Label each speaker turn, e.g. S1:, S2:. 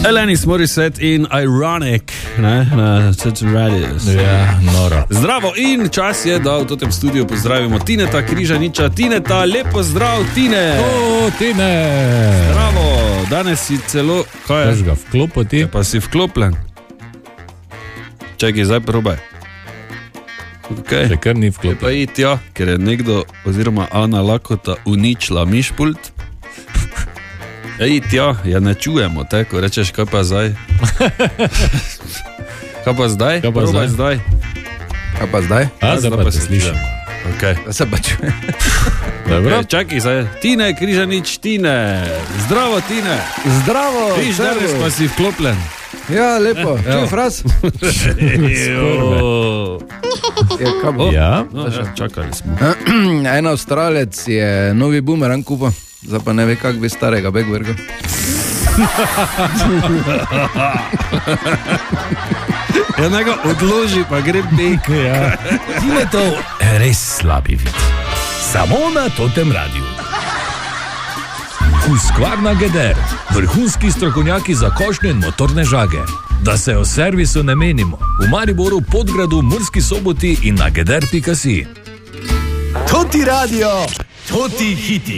S1: Alanis Morissette in Ironic, ne, na City Radio.
S2: Ja, noro.
S1: Zdravo in čas je, da v tem studiu pozdravimo Tineta Križaniča. Tineta, lepo zdrav, Tine.
S2: O, Tine.
S1: Zdravo, danes si celo, kaj je?
S2: Kaž ga vklopiti?
S1: Pa si vklopljen. Čakaj, zdaj probaj. Okay.
S2: Še kar ni vklopljen.
S1: Pa iti, ja, ker je nekdo, oziroma Ana Lakota uničila mišpult. Iti, ja, ne čujemo te, ko rečeš, kaj pa zdaj? Kaj pa zdaj?
S2: Kaj pa
S1: Probaj
S2: zdaj?
S3: Kaj pa zdaj?
S2: Zdaj pa te slišim.
S1: Okay.
S3: Da se pa čuje.
S2: Dobro.
S1: Okay, čakaj zdaj. Tine Križanič, Tine. Zdravo, Tine.
S3: Zdravo.
S1: Viš, danes pa si vklopljen.
S3: Ja, lepo. Čuj, fraz?
S2: Ja.
S1: No, čakali smo.
S3: En Avstralec je novi bumerang kupil, zdaj pa ne ve, kak bi starega Begberga.
S1: Ja, nego odloži, pa gre bek.
S2: Ja.
S4: Tine to res slabi vid. Samo na Totem Radiu. Husqvarna Geder, vrhunski strokovnjaki za košnje in motorne žage. Da se o servisu ne menimo. V Mariboru, Podgradu, Murski Soboti in na geder.si.
S5: Toti Radio, toti hiti.